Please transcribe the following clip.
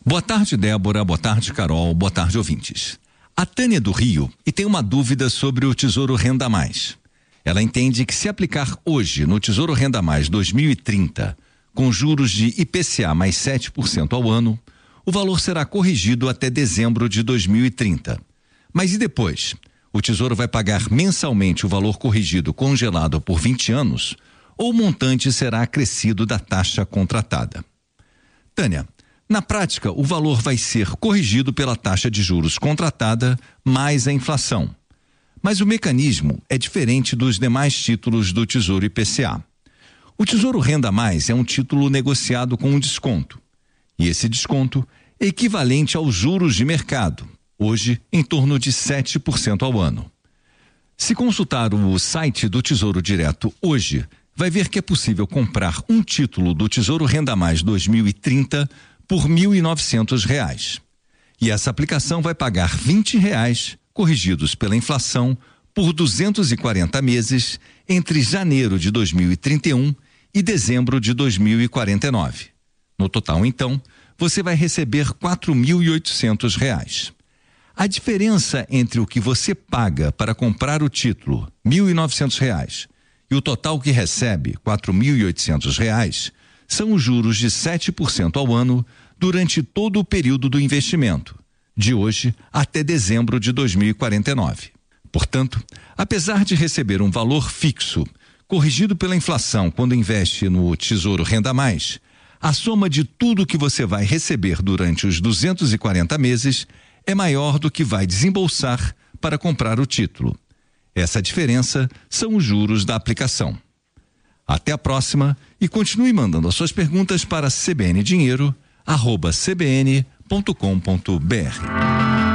Boa tarde, Débora. Boa tarde, Carol. Boa tarde, ouvintes. A Tânia do Rio e tem uma dúvida sobre o Tesouro Renda Mais. Ela entende que se aplicar hoje no Tesouro Renda Mais 2030, com juros de IPCA mais 7% ao ano, o valor será corrigido até dezembro de 2030. Mas e depois? O Tesouro vai pagar mensalmente o valor corrigido congelado por 20 anos ou o montante será acrescido da taxa contratada? Tânia, na prática, o valor vai ser corrigido pela taxa de juros contratada mais a inflação. Mas o mecanismo é diferente dos demais títulos do Tesouro IPCA. O Tesouro Renda Mais é um título negociado com um desconto. E esse desconto é equivalente aos juros de mercado, hoje em torno de 7% ao ano. Se consultar o site do Tesouro Direto hoje, vai ver que é possível comprar um título do Tesouro Renda Mais 2030 por R$ 1.900. E essa aplicação vai pagar R$ 20, corrigidos pela inflação, por 240 meses entre janeiro de 2031 e dezembro de 2049. No total, então, você vai receber R$ 4.800. A diferença entre o que você paga para comprar o título, R$ 1.900, e o total que recebe, R$ 4.800, são os juros de 7% ao ano durante todo o período do investimento, de hoje até dezembro de 2049. Portanto, apesar de receber um valor fixo, corrigido pela inflação quando investe no Tesouro Renda Mais, a soma de tudo que você vai receber durante os 240 meses é maior do que vai desembolsar para comprar o título. Essa diferença são os juros da aplicação. Até a próxima e continue mandando as suas perguntas para cbndinheiro@cbn.com.br.